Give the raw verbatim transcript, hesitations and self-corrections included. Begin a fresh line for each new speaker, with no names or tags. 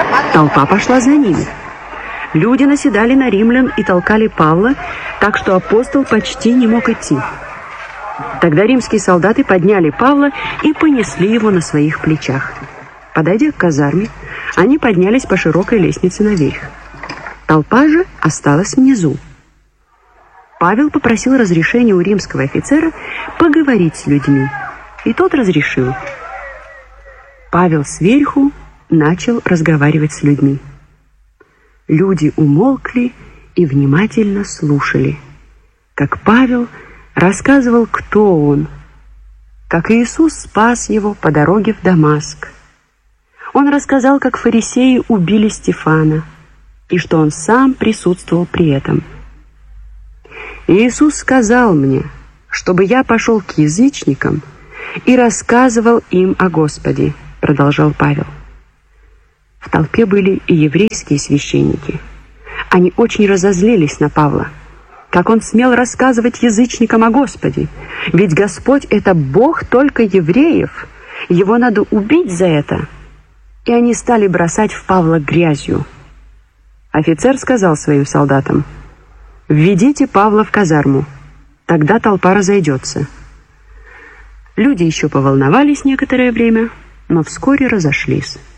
Толпа пошла за ними. Люди наседали на римлян и толкали Павла, так что апостол почти не мог идти. Тогда римские солдаты подняли Павла и понесли его на своих плечах. Подойдя к казарме, они поднялись по широкой лестнице наверх. Толпа же осталась внизу. Павел попросил разрешения у римского офицера поговорить с людьми, и тот разрешил. Павел сверху начал разговаривать с людьми. Люди умолкли и внимательно слушали, как Павел рассказывал, кто он, как Иисус спас его по дороге в Дамаск. Он рассказал, как фарисеи убили Стефана, и что он сам присутствовал при этом. «Иисус сказал мне, чтобы я пошел к язычникам и рассказывал им о Господе», — продолжал Павел. В толпе были и еврейские священники. Они очень разозлились на Павла. Как он смел рассказывать язычникам о Господе? Ведь Господь — это Бог только евреев. Его надо убить за это. И они стали бросать в Павла грязью. Офицер сказал своим солдатам: «Введите Павла в казарму, тогда толпа разойдется». Люди еще поволновались некоторое время, но вскоре разошлись.